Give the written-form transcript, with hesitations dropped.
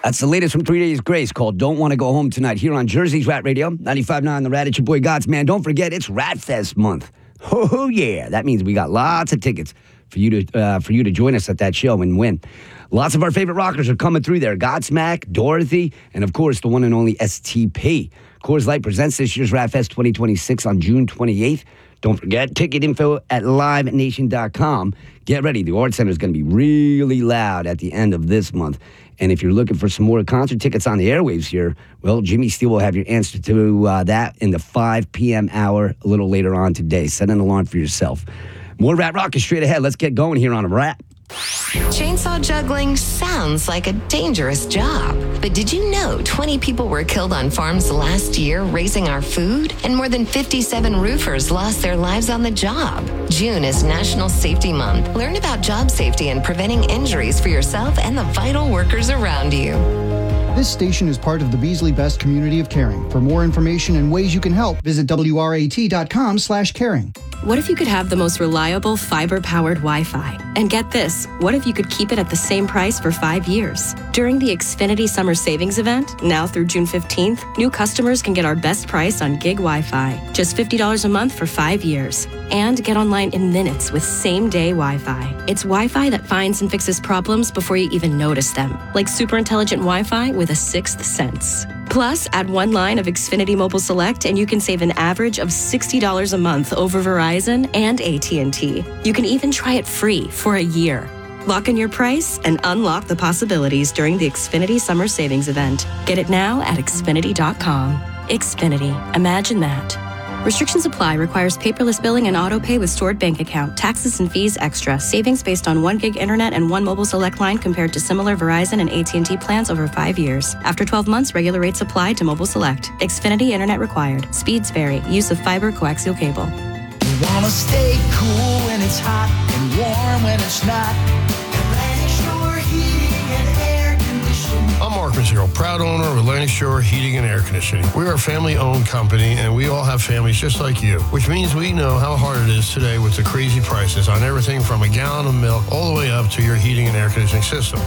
That's the latest from 3 Days Grace called Don't Want to Go Home Tonight here on Jersey's Rat Radio, 95.9 The Rat. It's your boy Gods, man. Don't forget, it's Rat Fest month. Oh, yeah. That means we got lots of tickets for you to join us at that show and win. Lots of our favorite rockers are coming through there. Godsmack, Dorothy, and of course, the one and only STP. Coors Light presents this year's Rat Fest 2026 on June 28th. Don't forget, ticket info at livenation.com. Get ready. The Art Center is going to be really loud at the end of this month. And if you're looking for some more concert tickets on the airwaves here, well, Jimmy Steele will have your answer to that in the 5 p.m. hour a little later on today. Set an alarm for yourself. More Rat Rock is straight ahead. Let's get going here on a Rat. Chainsaw juggling sounds like a dangerous job. But did you know 20 people were killed on farms last year raising our food? And more than 57 roofers lost their lives on the job. June is National Safety Month. Learn about job safety and preventing injuries for yourself and the vital workers around you. This station is part of the Beasley Best community of caring. For more information and ways you can help, visit WRAT.com/caring. What if you could have the most reliable fiber-powered Wi-Fi? And get this, what if you could keep it at the same price for 5 years? During the Xfinity Summer Savings Event, now through June 15th, new customers can get our best price on gig Wi-Fi. Just $50 a month for 5 years. And get online in minutes with same-day Wi-Fi. It's Wi-Fi that finds and fixes problems before you even notice them. Like super intelligent Wi-Fi with a sixth sense. Plus, add one line of Xfinity Mobile Select and you can save an average of $60 a month over Verizon and AT&T. You can even try it free for a year. Lock in your price and unlock the possibilities during the Xfinity Summer Savings Event. Get it now at Xfinity.com. Xfinity. Imagine that. Restrictions apply. Requires paperless billing and auto pay with stored bank account. Taxes and fees extra. Savings based on 1 gig internet and 1 mobile select line compared to similar Verizon and AT&T plans over 5 years. After 12 months, regular rates apply to mobile select. Xfinity internet required. Speeds vary. Use of fiber coaxial cable. You wanna stay cool when it's hot and warm when it's not. Atlantic Shore Heating and Air Conditioning. I'm Mark Mazzero, proud owner of Atlantic Shore Heating and Air Conditioning. We are a family-owned company, and we all have families just like you, which means we know how hard it is today with the crazy prices on everything from a gallon of milk all the way up to your heating and air conditioning system.